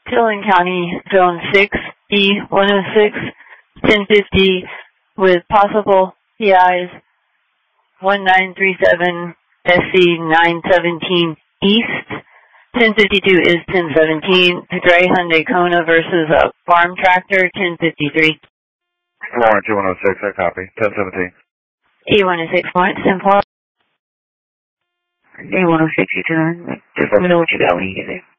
Dillon County, Zone 6, E106, 1050 with possible PIs 1937 SC 917 East. 1052 is 1017. Gray Hyundai Kona versus a farm tractor, 1053. Warrant 2106, I copy. 1017. E106, warrant 10-4. E106, you turn. Just let me know what you got when you get there.